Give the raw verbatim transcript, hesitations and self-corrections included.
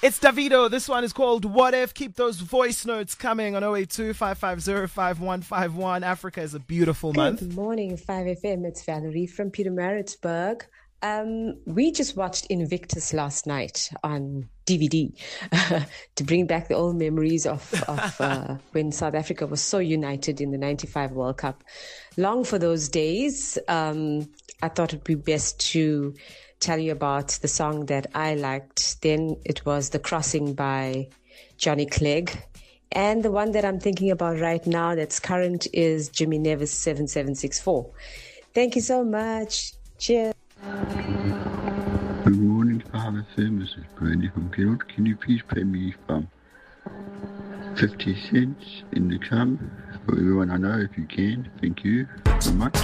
It's Davido. This one is called What If. Keep those voice notes coming on oh eight two, five five zero, five one five one. Africa is a beautiful month. Good morning, five F M. It's Valerie from Pietermaritzburg. Um, we just watched Invictus last night on D V D to bring back the old memories of, of uh, when South Africa was so united in the ninety-five World Cup. Long for those days. Um, I thought it'd be best to tell you about the song that I liked. Then it was The Crossing by Johnny Clegg. And the one that I'm thinking about right now that's current is Jimmy Nevis seven seven six four. Thank you so much. Cheers. Good morning, five F M. This is Brandy from Gerald. Can you please pay me from fifty cents in the club for everyone I know if you can? Thank you so much.